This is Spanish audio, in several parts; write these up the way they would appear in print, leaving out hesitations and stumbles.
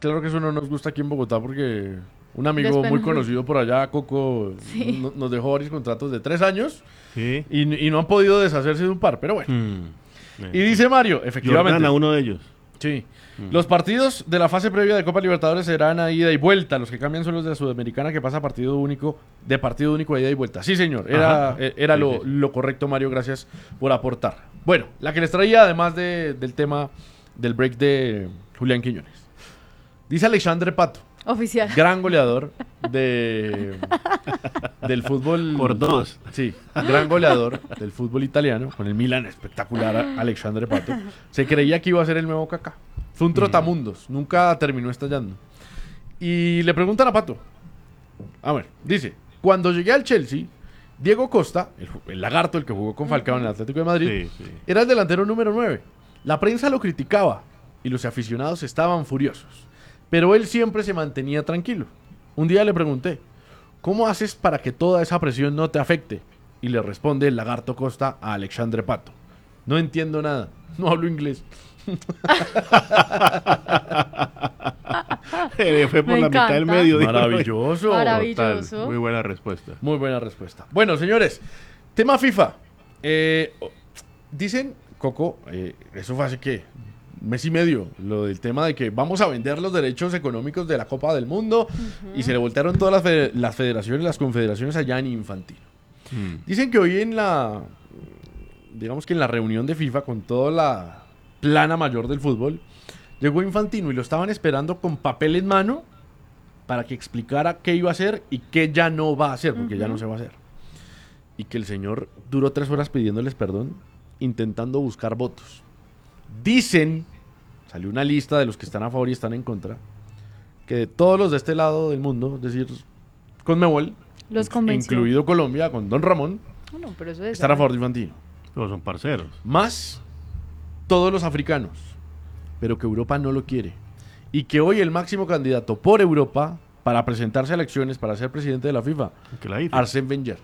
claro que eso no nos gusta aquí en Bogotá porque un amigo Después muy no. conocido por allá, Coco, Sí. nos dejó varios contratos de 3 años Sí. y no han podido deshacerse de un par, pero bueno. Y dice Mario, efectivamente. Jordana, uno de ellos. Sí. Los partidos de la fase previa de Copa Libertadores serán a ida y vuelta. Los que cambian son los de la Sudamericana, que pasa a partido único a ida y vuelta. Sí, señor. Era Sí, lo correcto, Mario. Gracias por aportar. Bueno, la que les traía, además del tema del break de Julián Quiñones. Dice Alexandre Pato, Oficial. gran goleador del fútbol. Por 2. Sí, gran goleador del fútbol italiano, con el Milan, espectacular Alexandre Pato. Se creía que iba a ser el nuevo Kaká. Fue un trotamundos, nunca terminó estallando. Y le preguntan a Pato. A ver, dice, cuando llegué al Chelsea, Diego Costa, el lagarto, el que jugó con Falcao en el Atlético de Madrid, Sí. era el delantero número 9. La prensa lo criticaba y los aficionados estaban furiosos. Pero él siempre se mantenía tranquilo. Un día le pregunté, ¿cómo haces para que toda esa presión no te afecte? Y le responde el lagarto Costa a Alexandre Pato. No entiendo nada, no hablo inglés. Fue por Me la mitad del encanta. medio. dijo. Maravilloso. Maravilloso. Total, muy buena respuesta. Muy buena respuesta. Bueno, señores, tema FIFA. Dicen, Coco, eso fue hace que mes y medio, lo del tema de que vamos a vender los derechos económicos de la Copa del Mundo y se le voltearon todas las federaciones, las confederaciones allá en Infantino. Dicen que hoy digamos que en la reunión de FIFA con toda la plana mayor del fútbol, llegó Infantino y lo estaban esperando con papel en mano para que explicara qué iba a hacer y qué ya no va a hacer, porque ya no se va a hacer. Y que el señor duró 3 horas pidiéndoles perdón, intentando buscar votos. Dicen, salió una lista de los que están a favor y están en contra, que de todos los de este lado del mundo, es decir, Conmebol, Los convenció. incluido Colombia, con Don Ramón, No, pero eso es están a favor de Infantino. Todos son parceros. Más todos los africanos, pero que Europa no lo quiere. Y que hoy el máximo candidato por Europa para presentarse a elecciones para ser presidente de la FIFA, Que la hizo. Arsène Wenger.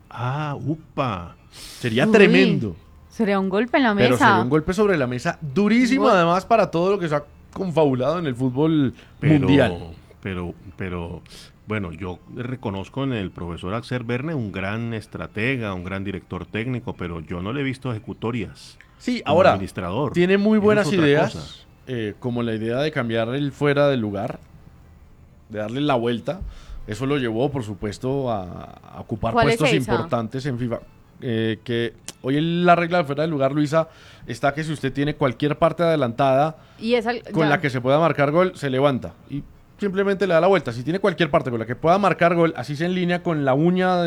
Upa. Sería Uy, tremendo. Sería un golpe en la Pero sería mesa. un golpe sobre la mesa durísimo, Gol. además, para todo lo que se ha confabulado en el fútbol mundial. Pero, bueno, yo reconozco en el profesor Axel Verne un gran estratega, un gran director técnico, pero yo no le he visto ejecutorias. Sí, como ahora, administrador. tiene muy Eso buenas es otra ideas, cosa. como la idea de cambiar el fuera del lugar, de darle la vuelta. Eso lo llevó, por supuesto, a ocupar ¿Cuál es puestos esa? importantes en FIFA. Que hoy la regla de fuera del lugar, Luisa, está que si usted tiene cualquier parte adelantada Y esa, con ya. la que se pueda marcar gol, se levanta y simplemente le da la vuelta. Si tiene cualquier parte con la que pueda marcar gol, así sea en línea con la uña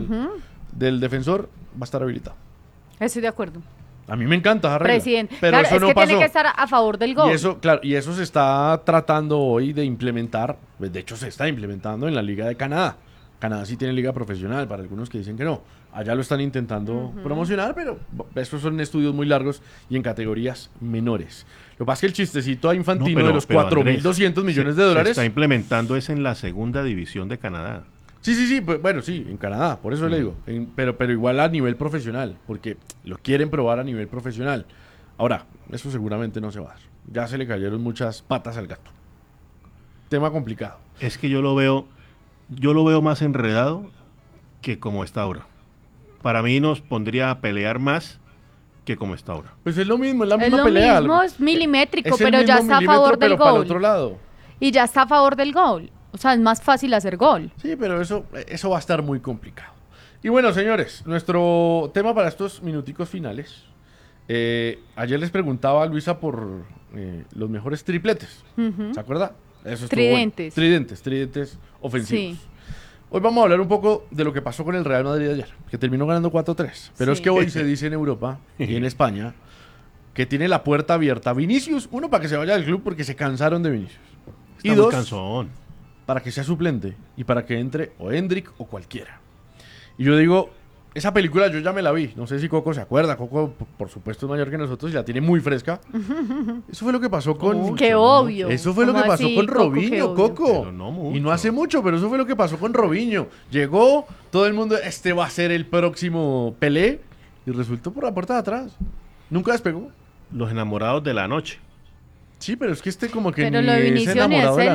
del defensor, va a estar habilitado. Estoy de acuerdo. A mí me encanta esa regla. Presidente. Pero Claro, eso es no que pasó. tiene que estar a favor del gol. Y eso, claro, y eso se está tratando hoy de implementar. Pues, de hecho, se está implementando en la Liga de Canadá. Canadá sí tiene liga profesional, para algunos que dicen que no. Allá lo están intentando promocionar, pero estos son estudios muy largos y en categorías menores. Lo que pasa es que el chistecito a Infantino de los 4.200 millones de Se dólares. está implementando es en la segunda división de Canadá. Sí, pues, bueno, sí, en Canadá, por eso le digo. Pero igual a nivel profesional, porque lo quieren probar a nivel profesional. Ahora, eso seguramente no se va a dar. Ya se le cayeron muchas patas al gato. Tema complicado. Es que yo lo veo más enredado que como está ahora. Para mí nos pondría a pelear más que como está ahora. Pues es lo mismo, es la Es misma lo pelea. mismo, es milimétrico, Es el pero ya mismo está a favor milímetro, del pero para el gol. otro lado. Y ya está a favor del gol. O sea, es más fácil hacer gol. Sí, pero eso va a estar muy complicado. Y bueno, señores, nuestro tema para estos minuticos finales. Ayer les preguntaba a Luisa por los mejores tripletes. ¿Se acuerda? Eso estuvo Tridentes. bueno. Tridentes ofensivos. Sí. Hoy vamos a hablar un poco de lo que pasó con el Real Madrid ayer, que terminó ganando 4-3. Pero Sí. es que hoy se dice en Europa y en España que tiene la puerta abierta Vinicius, uno, para que se vaya del club porque se cansaron de Vinicius. Está Y muy dos, cansón. para que sea suplente y para que entre o Hendrik o cualquiera. Y yo digo, esa película yo ya me la vi, no sé si Coco se acuerda, Coco por supuesto es mayor que nosotros y la tiene muy fresca. Eso fue lo que pasó con... Qué obvio. Eso fue lo ¿Cómo que pasó así, con Coco? Qué Robinho, obvio. Coco. Pero no mucho. Y no hace mucho, pero eso fue lo que pasó con Robinho. Llegó, todo el mundo, este va a ser el próximo Pelé, y resultó por la puerta de atrás. Nunca despegó. Los enamorados de la noche. Sí, pero es que como que Pero ni lo de es Vinicius ni enamorado es de la